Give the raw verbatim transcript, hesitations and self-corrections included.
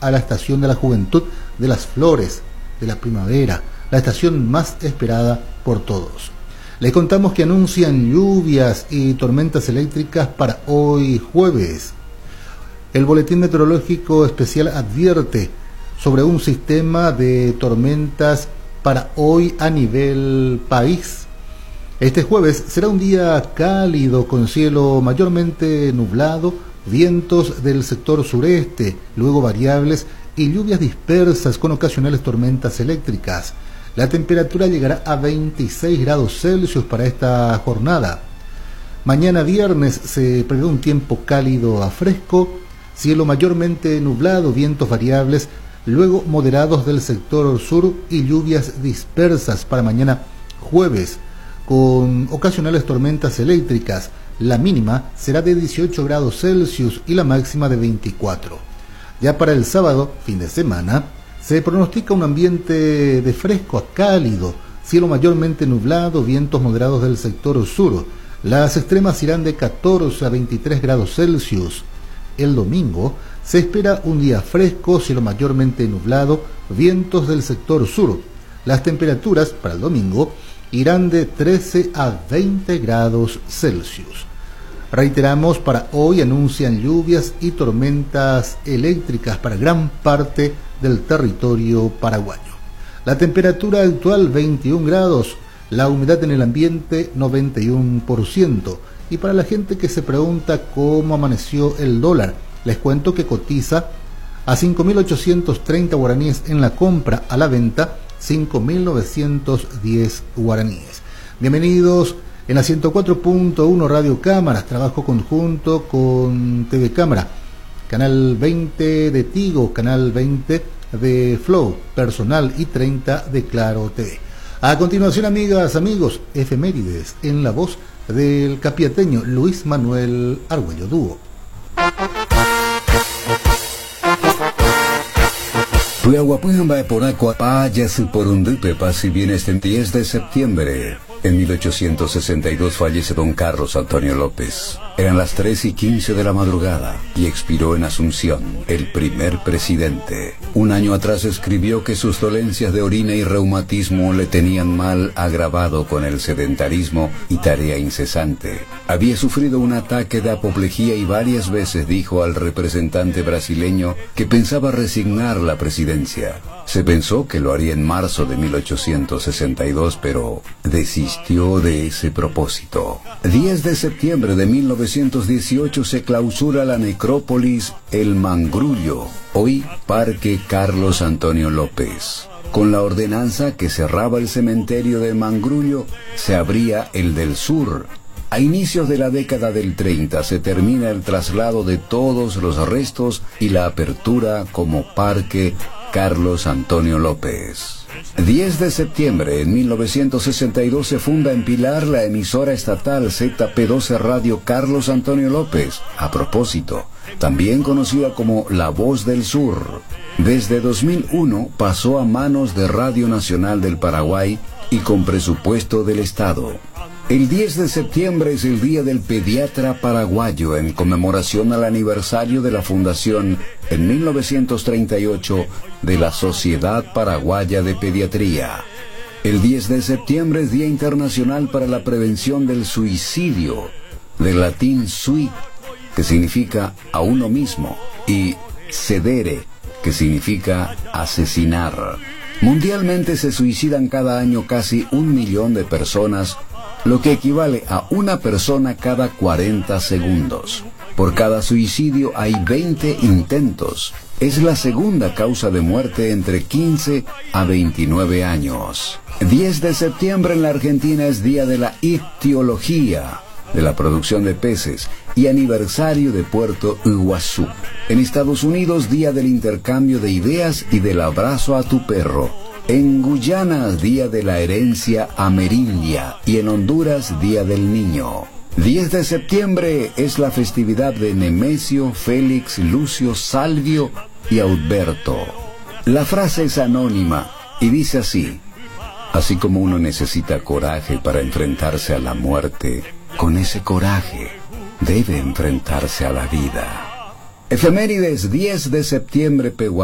a la estación de la juventud, de las flores, de la primavera, la estación más esperada por todos. Les contamos que anuncian lluvias y tormentas eléctricas para hoy jueves. El Boletín Meteorológico Especial advierte sobre un sistema de tormentas para hoy a nivel país. Este jueves será un día cálido con cielo mayormente nublado, vientos del sector sureste, luego variables y lluvias dispersas con ocasionales tormentas eléctricas. La temperatura llegará a veintiséis grados Celsius para esta jornada. Mañana viernes se prevé un tiempo cálido a fresco, cielo mayormente nublado, vientos variables, luego moderados del sector sur y lluvias dispersas para mañana jueves, con ocasionales tormentas eléctricas. La mínima será de dieciocho grados Celsius y la máxima de veinticuatro. Ya para el sábado, fin de semana, se pronostica un ambiente de fresco a cálido, cielo mayormente nublado, vientos moderados del sector sur. Las extremas irán de catorce a veintitrés grados Celsius. El domingo se espera un día fresco, cielo mayormente nublado, vientos del sector sur. Las temperaturas para el domingo irán de trece a veinte grados Celsius. Reiteramos, para hoy anuncian lluvias y tormentas eléctricas para gran parte del territorio paraguayo. La temperatura actual veintiún grados, la humedad en el ambiente noventa y uno por ciento. Y para la gente que se pregunta cómo amaneció el dólar, les cuento que cotiza a cinco mil ochocientos treinta guaraníes en la compra, a la venta cinco mil novecientos diez guaraníes. Bienvenidos en la ciento cuatro punto uno Radio Cámaras, trabajo conjunto con T V Cámara, canal veinte de Tigo, canal veinte de Flow, personal y treinta de Claro T V. A continuación, amigas, amigos, efemérides en la voz del capiateño Luis Manuel Argüello Dúo. Si bien este diez de septiembre, en mil ochocientos sesenta y dos fallece don Carlos Antonio López. Eran las tres y quince de la madrugada y expiró en Asunción, el primer presidente. Un año atrás escribió que sus dolencias de orina y reumatismo le tenían mal agravado con el sedentarismo y tarea incesante. Había sufrido un ataque de apoplejía y varias veces dijo al representante brasileño que pensaba resignar la presidencia. Se pensó que lo haría en marzo de mil ochocientos sesenta y dos, pero desistió de ese propósito. diez de septiembre de mil novecientos dieciocho se clausura la necrópolis El Mangrullo, hoy Parque Carlos Antonio López. Con la ordenanza que cerraba el cementerio de Mangrullo, se abría el del sur. A inicios de la década del treinta se termina el traslado de todos los restos y la apertura como Parque Carlos Antonio López. diez de septiembre de mil novecientos sesenta y dos se funda en Pilar la emisora estatal Z P doce Radio Carlos Antonio López, a propósito, también conocida como La Voz del Sur. Desde dos mil uno pasó a manos de Radio Nacional del Paraguay y con presupuesto del Estado. El diez de septiembre es el Día del Pediatra Paraguayo, en conmemoración al aniversario de la fundación en mil novecientos treinta y ocho de la Sociedad Paraguaya de Pediatría. El diez de septiembre es Día Internacional para la Prevención del Suicidio, del latín sui, que significa a uno mismo, y sedere, que significa asesinar. Mundialmente se suicidan cada año casi un millón de personas, lo que equivale a una persona cada cuarenta segundos. Por cada suicidio hay veinte intentos. Es la segunda causa de muerte entre quince a veintinueve años. diez de septiembre en la Argentina es Día de la Ictiología, de la producción de peces, y aniversario de Puerto Iguazú. En Estados Unidos, Día del Intercambio de Ideas y del Abrazo a tu Perro. En Guyana, Día de la Herencia Amerindia, y en Honduras, Día del Niño. diez de septiembre es la festividad de Nemesio, Félix, Lucio, Salvio y Auberto. La frase es anónima y dice así: así como uno necesita coraje para enfrentarse a la muerte, con ese coraje debe enfrentarse a la vida. Efemérides diez de septiembre, Pehuajó.